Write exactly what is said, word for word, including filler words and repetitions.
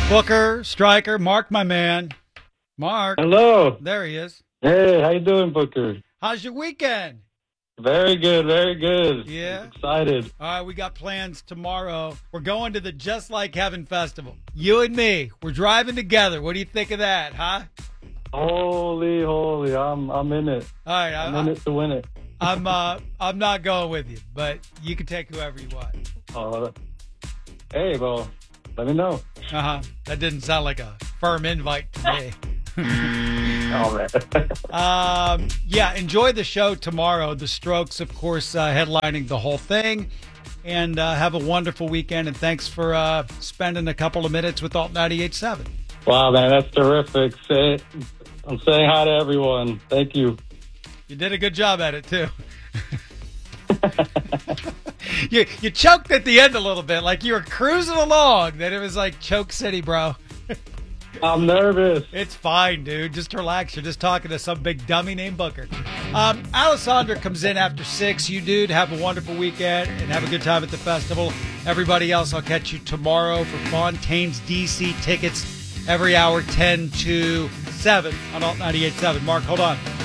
Booker, Striker, Mark, my man. Mark. Hello. There he is. Hey, how you doing, Booker? How's your weekend? Very good, very good. Yeah? Excited. All right, we got plans tomorrow. We're going to the Just Like Heaven Festival. You and me, we're driving together. What do you think of that, huh? Holy, holy, I'm I'm in it. All right, I'm I, in I, it to win it. I'm uh I'm not going with you, but you can take whoever you want. Uh, hey, well, let me know. Uh-huh. That didn't sound like a firm invite to me. Oh, man. um, yeah, enjoy the show tomorrow. The Strokes, of course, uh, headlining the whole thing. And uh, have a wonderful weekend. And thanks for uh, spending a couple of minutes with Alt ninety-eight point seven. Wow, man, that's terrific. Say, I'm saying hi to everyone. Thank you. You did a good job at it, too. you you choked at the end a little bit, like you were cruising along. Then it was like Choke City, bro. I'm nervous. It's fine, dude. Just relax. You're just talking to some big dummy named Booker. Um, Alessandra comes in after six. You, dude, have a wonderful weekend and have a good time at the festival. Everybody else, I'll catch you tomorrow for Fontaine's D C tickets every hour, ten to seven on Alt ninety-eight point seven. Mark, hold on.